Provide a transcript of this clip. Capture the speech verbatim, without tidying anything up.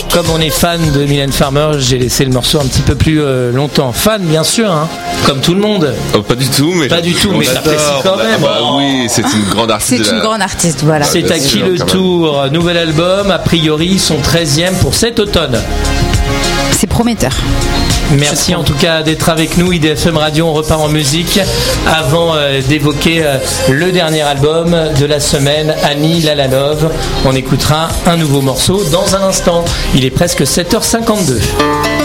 comme on est fan de Mylène Farmer, j'ai laissé le morceau un petit peu plus euh, longtemps. Fan, bien sûr, hein, comme tout le monde. Oh, pas du tout, mais pas du tout, mais j'apprécie quand même. Ah bah oui, c'est une grande artiste. C'est une la... grande artiste, voilà. C'est bah, à qui sûr, le tour? Nouvel album, a priori son treizième pour cet automne. C'est prometteur. Merci en tout cas d'être avec nous. I D F M Radio, on repart en musique avant euh, d'évoquer euh, le dernier album de la semaine, Annie La La Love. On écoutera un nouveau morceau dans un instant. Il est presque sept heures cinquante-deux.